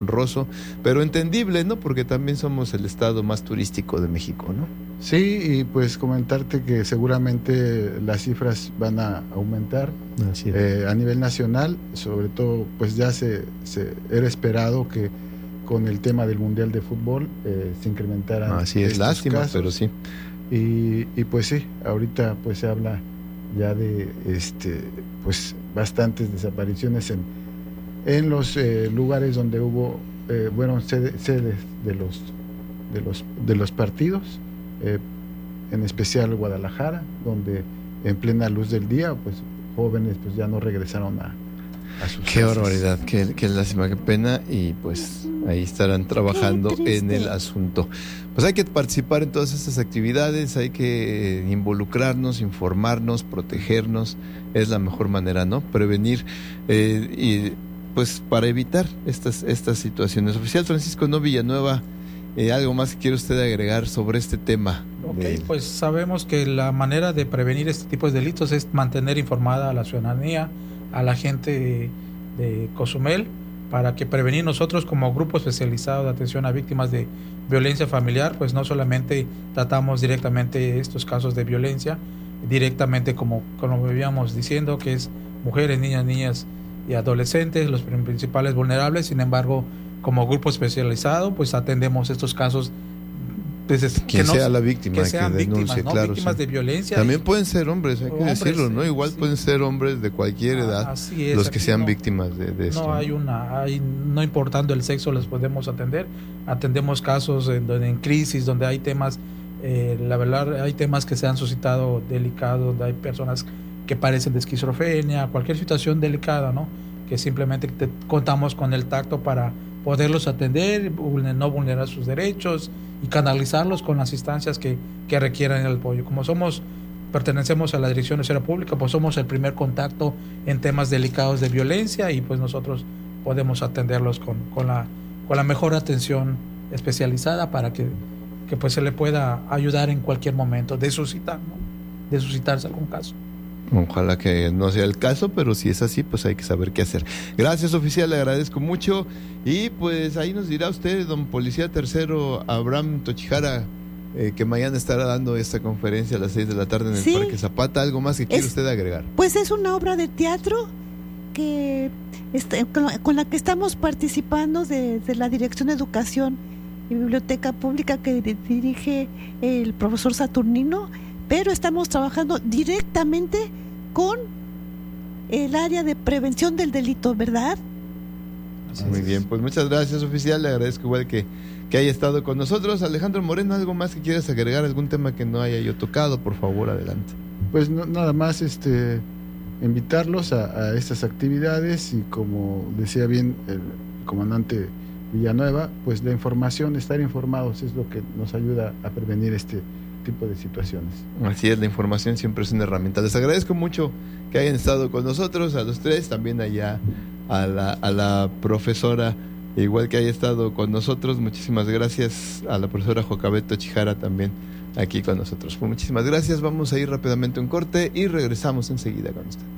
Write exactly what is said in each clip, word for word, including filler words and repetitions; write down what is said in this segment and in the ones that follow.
honroso, pero entendible, ¿no? Porque también somos el estado más turístico de México, ¿no? Sí, y pues comentarte que seguramente las cifras van a aumentar. Así es. Eh, a nivel nacional, sobre todo, pues ya se, se era esperado que con el tema del Mundial de Fútbol eh, se incrementaran. Así es, lástima, casos. pero sí. Y, y pues sí, ahorita pues se habla ya de este pues bastantes desapariciones en, en los eh, lugares donde hubo eh, bueno sede, sedes de los de los de los partidos, eh, en especial Guadalajara, donde en plena luz del día pues jóvenes pues ya no regresaron a, a sus Qué casas. barbaridad, qué, qué lástima, qué pena, y pues ahí estarán trabajando en el asunto. Pues hay que participar en todas estas actividades, hay que involucrarnos, informarnos, protegernos, es la mejor manera, ¿no? Prevenir eh, y pues para evitar estas, estas situaciones. Oficial Francisco No Villanueva, eh, ¿algo más que quiere usted agregar sobre este tema? Ok, de... pues sabemos que la manera de prevenir este tipo de delitos es mantener informada a la ciudadanía, a la gente de, de Cozumel, para que prevenir nosotros como grupo especializado de atención a víctimas de violencia familiar, pues no solamente tratamos directamente estos casos de violencia, directamente como, como veníamos diciendo, que es mujeres, niñas, niñas y adolescentes, los principales vulnerables. Sin embargo, como grupo especializado, pues atendemos estos casos pues, que, que sea no, la víctima, que sean que denuncie, víctimas, ¿no? claro, víctimas sí. de violencia. También y, pueden ser hombres, hay que hombres, decirlo, ¿no? Igual sí. pueden ser hombres de cualquier edad, ah, así es, los que sean no, víctimas de, de esto. No hay una, hay, no importando el sexo, les podemos atender. Atendemos casos en, en crisis, donde hay temas, eh, la verdad, hay temas que se han suscitado delicados, donde hay personas que padecen de esquizofrenia, cualquier situación delicada, ¿no? Que simplemente te, contamos con el tacto para poderlos atender, no vulnerar sus derechos y canalizarlos con las instancias que, que requieran el apoyo. Como somos, pertenecemos a la Dirección de Seguridad Pública, pues somos el primer contacto en temas delicados de violencia y pues nosotros podemos atenderlos con, con, la, con la mejor atención especializada para que, que pues se le pueda ayudar en cualquier momento, de suscitar, ¿no? De suscitarse algún caso. Ojalá que no sea el caso, pero si es así, pues hay que saber qué hacer. Gracias, oficial, le agradezco mucho. Y pues ahí nos dirá usted, don Policía Tercero Abraham Tochijara, eh, que mañana estará dando esta conferencia a las seis de la tarde en el sí. Parque Zapata. ¿Algo más que quiere es, usted agregar? Pues es una obra de teatro que este, con, la, con la que estamos participando de, de la Dirección de Educación y Biblioteca Pública que de, dirige el profesor Saturnino, pero estamos trabajando directamente con el área de prevención del delito, ¿verdad? Muy bien, pues muchas gracias, oficial, le agradezco igual que, que haya estado con nosotros. Alejandro Moreno, ¿algo más que quieras agregar? ¿Algún tema que no haya yo tocado? Por favor, adelante. Pues no, nada más este invitarlos a, a estas actividades y como decía bien el comandante Villanueva, pues la información, estar informados es lo que nos ayuda a prevenir este tipo de situaciones. Así es, la información siempre es una herramienta. Les agradezco mucho que hayan estado con nosotros, a los tres, también allá a la, a la profesora, igual que haya estado con nosotros. Muchísimas gracias a la profesora Jocabet Tochijara también aquí con nosotros. Pues muchísimas gracias, vamos a ir rápidamente a un corte y regresamos enseguida con usted.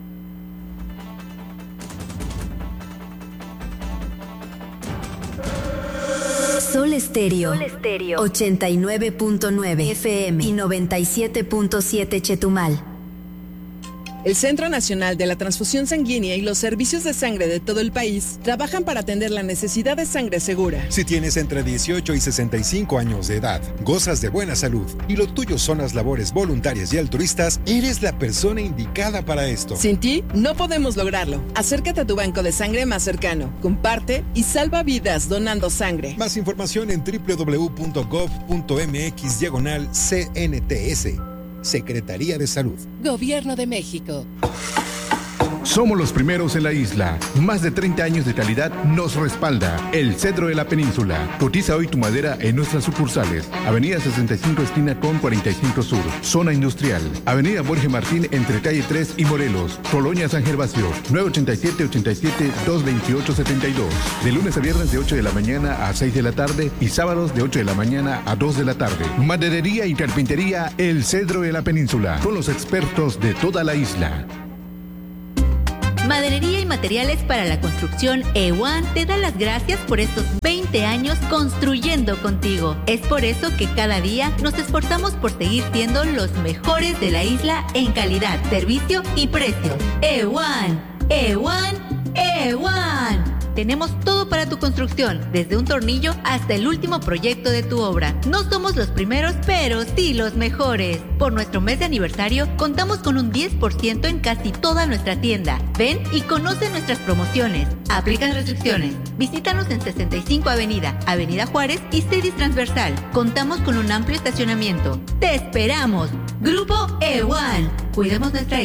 Sol Estéreo, Sol Estéreo, ochenta y nueve punto nueve F M y noventa y siete punto siete Chetumal. El Centro Nacional de la Transfusión Sanguínea y los servicios de sangre de todo el país trabajan para atender la necesidad de sangre segura. Si tienes entre dieciocho y sesenta y cinco años de edad, gozas de buena salud y lo tuyo son las labores voluntarias y altruistas, eres la persona indicada para esto. Sin ti, no podemos lograrlo. Acércate a tu banco de sangre más cercano, comparte y salva vidas donando sangre. Más información en doble u doble u doble u punto gov punto m x diagonal C N T S. Secretaría de Salud. Gobierno de México. Somos los primeros en la isla. Más de treinta años de calidad nos respalda. El Cedro de la Península. Cotiza hoy tu madera en nuestras sucursales. Avenida sesenta y cinco esquina con cuarenta y cinco Sur. Zona Industrial. Avenida Borges Martín entre calle tres y Morelos. Colonia San Gervasio. nueve ochenta y siete, ochenta y siete, doscientos veintiocho, setenta y dos. De lunes a viernes de ocho de la mañana a seis de la tarde y sábados de ocho de la mañana a dos de la tarde. Maderería y carpintería El Cedro de la Península. Con los expertos de toda la isla. Maderería y materiales para la construcción E uno te da las gracias por estos veinte años construyendo contigo. Es por eso que cada día nos esforzamos por seguir siendo los mejores de la isla en calidad, servicio y precio. E uno, E uno, E uno. Tenemos todo para tu construcción, desde un tornillo hasta el último proyecto de tu obra. No somos los primeros, pero sí los mejores. Por nuestro mes de aniversario, contamos con un diez por ciento en casi toda nuestra tienda. Ven y conoce nuestras promociones. Aplican restricciones. Visítanos en sesenta y cinco Avenida, Avenida Juárez y Cedis Transversal. Contamos con un amplio estacionamiento. ¡Te esperamos! Grupo E uno. Cuidemos nuestra